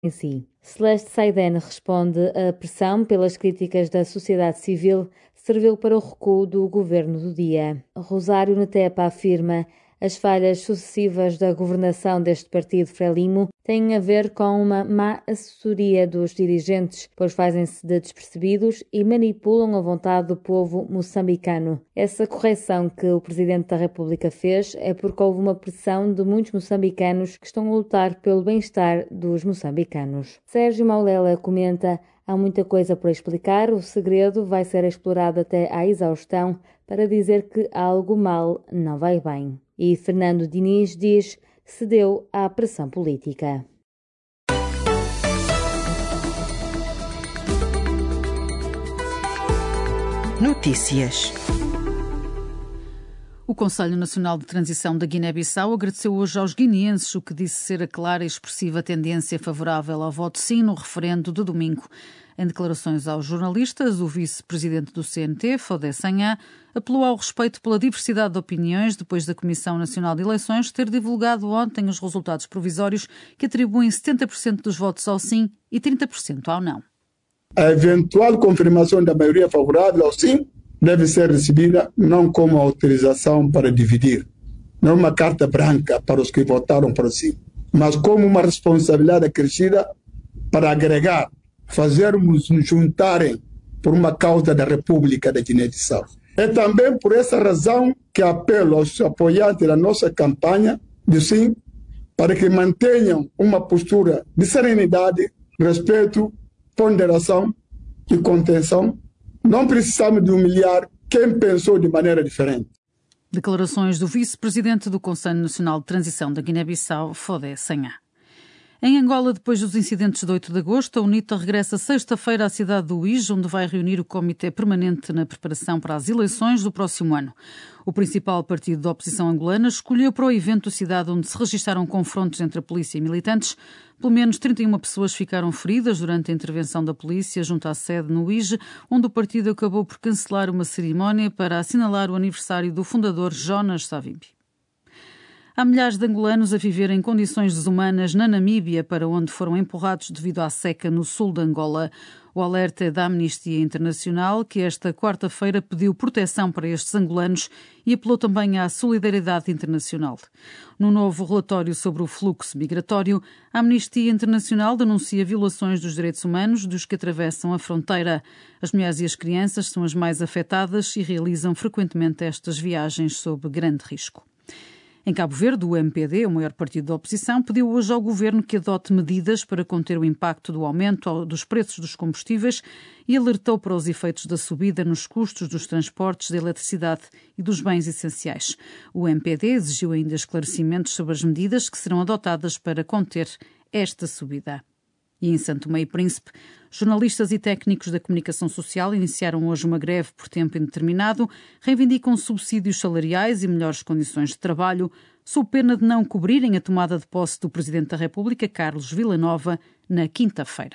em si. Celeste Saiden responde à pressão pelas críticas da sociedade civil serviu para o recuo do governo do dia. Rosário Netepa afirma: as falhas sucessivas da governação deste partido Frelimo têm a ver com uma má assessoria dos dirigentes, pois fazem-se de despercebidos e manipulam a vontade do povo moçambicano. Essa correção que o Presidente da República fez é porque houve uma pressão de muitos moçambicanos que estão a lutar pelo bem-estar dos moçambicanos. Sérgio Maulela comenta: há muita coisa por explicar, o segredo vai ser explorado até à exaustão para dizer que algo mal não vai bem. E Fernando Diniz diz: cedeu à pressão política. Notícias. O Conselho Nacional de Transição da Guiné-Bissau agradeceu hoje aos guineenses o que disse ser a clara e expressiva tendência favorável ao voto sim no referendo de domingo. Em declarações aos jornalistas, o vice-presidente do CNT, Fodé Sanhá, apelou ao respeito pela diversidade de opiniões depois da Comissão Nacional de Eleições ter divulgado ontem os resultados provisórios que atribuem 70% dos votos ao sim e 30% ao não. A eventual confirmação da maioria favorável ao sim deve ser recebida não como autorização para dividir, não uma carta branca para os que votaram para o sim, mas como uma responsabilidade acrescida para agregar, fazermos nos juntarem por uma causa da República da Guiné-Bissau. É também por essa razão que apelo aos apoiantes da nossa campanha de sim para que mantenham uma postura de serenidade, respeito, ponderação e contenção. Não precisamos de humilhar quem pensou de maneira diferente. Declarações do vice-presidente do Conselho Nacional de Transição da Guiné-Bissau, Fodé Sanhá. Em Angola, depois dos incidentes de 8 de agosto, a UNITA regressa sexta-feira à cidade do Uíge, onde vai reunir o Comitê Permanente na preparação para as eleições do próximo ano. O principal partido da oposição angolana escolheu para o evento a cidade onde se registaram confrontos entre a polícia e militantes. Pelo menos 31 pessoas ficaram feridas durante a intervenção da polícia junto à sede no Uíge, onde o partido acabou por cancelar uma cerimónia para assinalar o aniversário do fundador Jonas Savimbi. Há milhares de angolanos a viver em condições desumanas na Namíbia, para onde foram empurrados devido à seca no sul de Angola. O alerta é da Amnistia Internacional, que esta quarta-feira pediu proteção para estes angolanos e apelou também à solidariedade internacional. No novo relatório sobre o fluxo migratório, a Amnistia Internacional denuncia violações dos direitos humanos dos que atravessam a fronteira. As mulheres e as crianças são as mais afetadas e realizam frequentemente estas viagens sob grande risco. Em Cabo Verde, o MPD, o maior partido da oposição, pediu hoje ao governo que adote medidas para conter o impacto do aumento dos preços dos combustíveis e alertou para os efeitos da subida nos custos dos transportes, da eletricidade e dos bens essenciais. O MPD exigiu ainda esclarecimentos sobre as medidas que serão adotadas para conter esta subida. E em Santo Tomé e Príncipe, jornalistas e técnicos da comunicação social iniciaram hoje uma greve por tempo indeterminado, reivindicam subsídios salariais e melhores condições de trabalho, sob pena de não cobrirem a tomada de posse do Presidente da República, Carlos Villanova, na quinta-feira.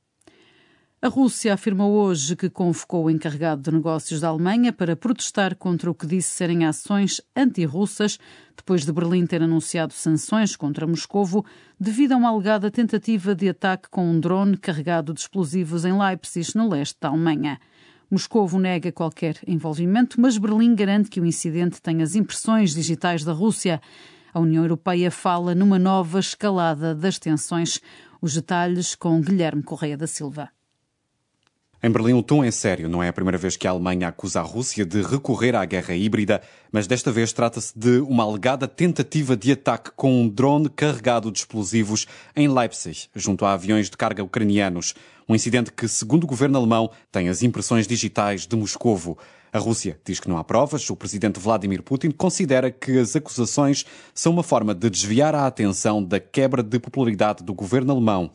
A Rússia afirmou hoje que convocou o encarregado de negócios da Alemanha para protestar contra o que disse serem ações anti-russas, depois de Berlim ter anunciado sanções contra Moscovo devido a uma alegada tentativa de ataque com um drone carregado de explosivos em Leipzig, no leste da Alemanha. Moscovo nega qualquer envolvimento, mas Berlim garante que o incidente tem as impressões digitais da Rússia. A União Europeia fala numa nova escalada das tensões. Os detalhes com Guilherme Correia da Silva. Em Berlim, o tom é sério. Não é a primeira vez que a Alemanha acusa a Rússia de recorrer à guerra híbrida, mas desta vez trata-se de uma alegada tentativa de ataque com um drone carregado de explosivos em Leipzig, junto a aviões de carga ucranianos. Um incidente que, segundo o governo alemão, tem as impressões digitais de Moscovo. A Rússia diz que não há provas. O presidente Vladimir Putin considera que as acusações são uma forma de desviar a atenção da quebra de popularidade do governo alemão.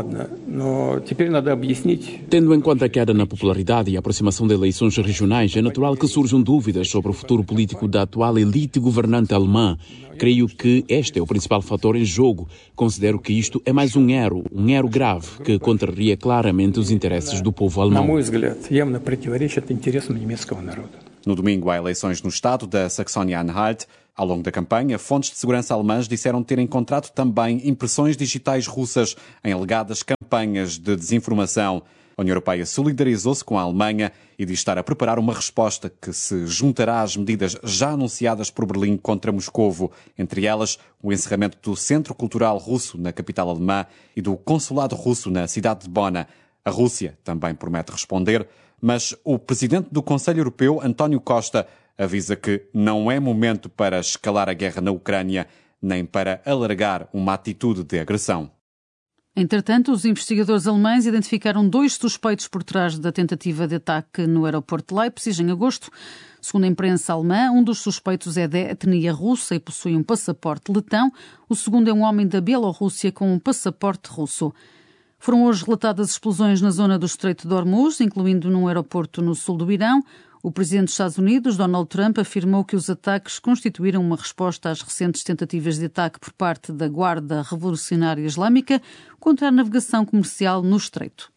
Tendo em conta a queda na popularidade e a aproximação de eleições regionais, é natural que surjam dúvidas sobre o futuro político da atual elite governante alemã. Creio que este é o principal fator em jogo. Considero que isto é mais um erro grave, que contraria claramente os interesses do povo alemão. No domingo há eleições no estado da Saxónia-Anhalt. Ao longo da campanha, fontes de segurança alemãs disseram ter encontrado também impressões digitais russas em alegadas campanhas de desinformação. A União Europeia solidarizou-se com a Alemanha e diz estar a preparar uma resposta que se juntará às medidas já anunciadas por Berlim contra Moscovo, entre elas o encerramento do Centro Cultural Russo na capital alemã e do Consulado Russo na cidade de Bona. A Rússia também promete responder, mas o presidente do Conselho Europeu, António Costa, avisa que não é momento para escalar a guerra na Ucrânia, nem para alargar uma atitude de agressão. Entretanto, os investigadores alemães identificaram 2 suspeitos por trás da tentativa de ataque no aeroporto de Leipzig em agosto. Segundo a imprensa alemã, um dos suspeitos é de etnia russa e possui um passaporte letão. O segundo é um homem da Bielorrússia com um passaporte russo. Foram hoje relatadas explosões na zona do Estreito de Hormuz, incluindo num aeroporto no sul do Irão. O presidente dos Estados Unidos, Donald Trump, afirmou que os ataques constituíram uma resposta às recentes tentativas de ataque por parte da Guarda Revolucionária Islâmica contra a navegação comercial no Estreito.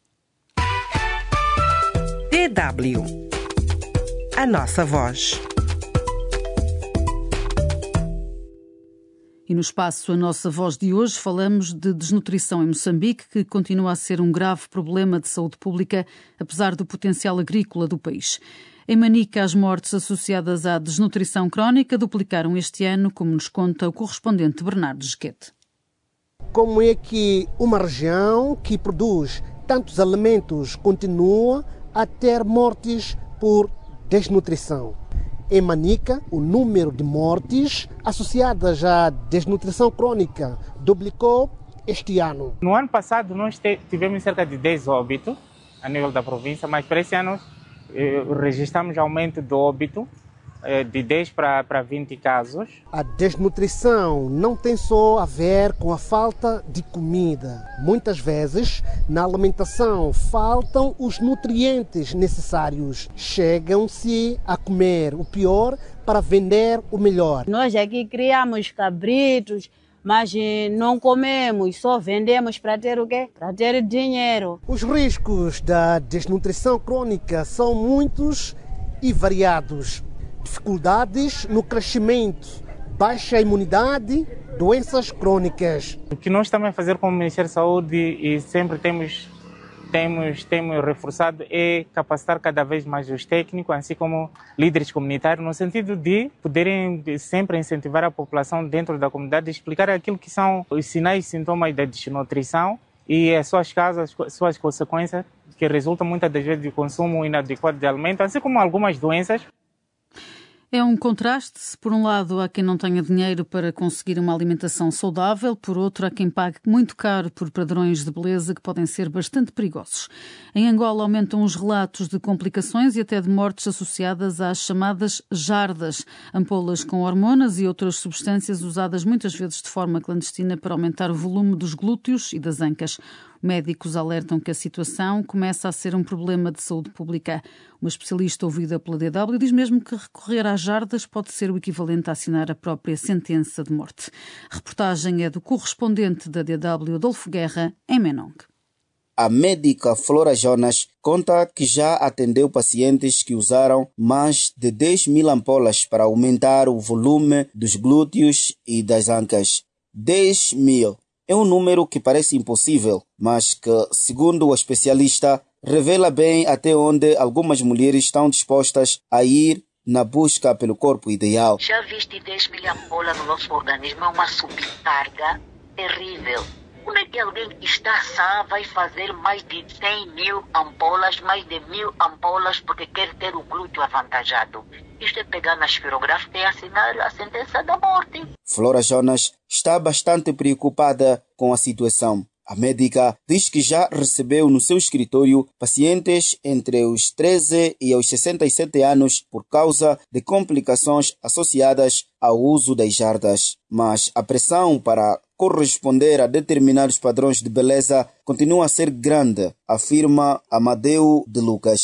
DW. A nossa voz. E no espaço A Nossa Voz de hoje falamos de desnutrição em Moçambique, que continua a ser um grave problema de saúde pública, apesar do potencial agrícola do país. Em Manica, as mortes associadas à desnutrição crónica duplicaram este ano, como nos conta o correspondente Bernardo Esquete. Como é que uma região que produz tantos alimentos continua a ter mortes por desnutrição? Em Manica, o número de mortes associadas à desnutrição crônica duplicou este ano. No ano passado, nós tivemos cerca de 10 óbitos a nível da província, mas para esse ano registramos aumento do óbito de 10 para 20 casos. A desnutrição não tem só a ver com a falta de comida. Muitas vezes, na alimentação, faltam os nutrientes necessários. Chegam-se a comer o pior para vender o melhor. Nós aqui criamos cabritos, mas não comemos, só vendemos para ter o quê? Para ter dinheiro. Os riscos da desnutrição crônica são muitos e variados. Dificuldades no crescimento, baixa imunidade, doenças crônicas. O que nós estamos a fazer como Ministério da Saúde e sempre temos reforçado é capacitar cada vez mais os técnicos, assim como líderes comunitários, no sentido de poderem sempre incentivar a população dentro da comunidade, explicar aquilo que são os sinais e sintomas da desnutrição e as suas causas, suas consequências, que resultam muitas das vezes de consumo inadequado de alimentos, assim como algumas doenças. É um contraste. Se por um lado há quem não tenha dinheiro para conseguir uma alimentação saudável, por outro há quem pague muito caro por padrões de beleza que podem ser bastante perigosos. Em Angola aumentam os relatos de complicações e até de mortes associadas às chamadas jardas, ampolas com hormonas e outras substâncias usadas muitas vezes de forma clandestina para aumentar o volume dos glúteos e das ancas. Médicos alertam que a situação começa a ser um problema de saúde pública. Uma especialista ouvida pela DW diz mesmo que recorrer às jardas pode ser o equivalente a assinar a própria sentença de morte. A reportagem é do correspondente da DW, Adolfo Guerra, em Menong. A médica Flora Jonas conta que já atendeu pacientes que usaram mais de 10.000 ampolas para aumentar o volume dos glúteos e das ancas. 10.000. É um número que parece impossível, mas que, segundo o especialista, revela bem até onde algumas mulheres estão dispostas a ir na busca pelo corpo ideal. Já viste 10.000 ampolas no nosso organismo? É uma subcarga terrível. Como é que alguém que está sã vai fazer mais de 100.000 ampolas, mais de 1.000 ampolas porque quer ter o glúteo avantajado? Isto é pegar na esferográfica e assinar a sentença da morte. Flora Jonas está bastante preocupada com a situação. A médica diz que já recebeu no seu escritório pacientes entre os 13 e os 67 anos por causa de complicações associadas ao uso das jardas. Mas a pressão para corresponder a determinados padrões de beleza continua a ser grande, afirma Amadeu de Lucas.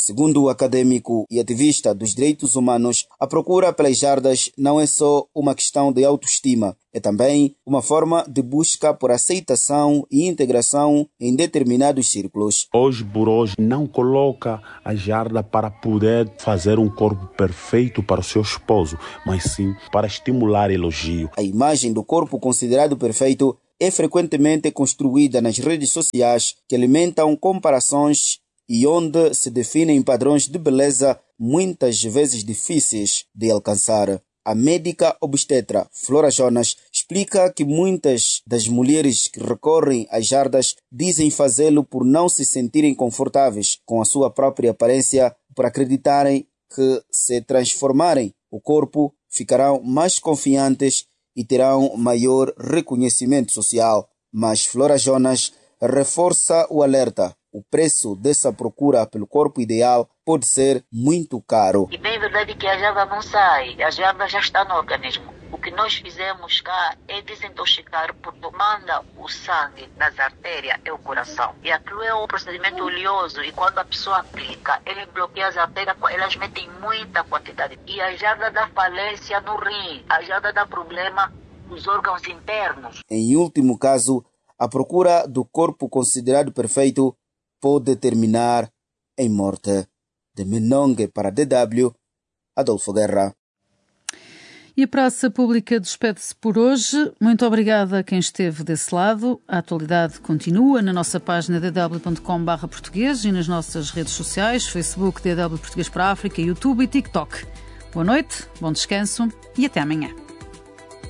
Segundo o académico e ativista dos direitos humanos, a procura pelas jardas não é só uma questão de autoestima, é também uma forma de busca por aceitação e integração em determinados círculos. Hoje por hoje não coloca a jarda para poder fazer um corpo perfeito para o seu esposo, mas sim para estimular elogio. A imagem do corpo considerado perfeito é frequentemente construída nas redes sociais que alimentam comparações e onde se definem padrões de beleza muitas vezes difíceis de alcançar. A médica obstetra Flora Jonas explica que muitas das mulheres que recorrem às jardas dizem fazê-lo por não se sentirem confortáveis com a sua própria aparência, por acreditarem que, se transformarem o corpo, ficarão mais confiantes e terão maior reconhecimento social. Mas Flora Jonas reforça o alerta. O preço dessa procura pelo corpo ideal pode ser muito caro. E bem verdade que a jarda não sai, a jarda já está no organismo. O que nós fizemos cá é desintoxicar por demanda o sangue das artérias e o coração. E aquilo é um procedimento oleoso e quando a pessoa aplica, ele bloqueia as artérias, elas metem muita quantidade. E a jarda dá falência no rim, a jarda dá problema nos órgãos internos. Em último caso, a procura do corpo considerado perfeito pode terminar em morte. De Menongue para a DW, Adolfo Guerra. E a Praça Pública despede-se por hoje. Muito obrigada a quem esteve desse lado. A atualidade continua na nossa página dw.com/português e nas nossas redes sociais, Facebook DW Português para a África, YouTube e TikTok. Boa noite, bom descanso e até amanhã.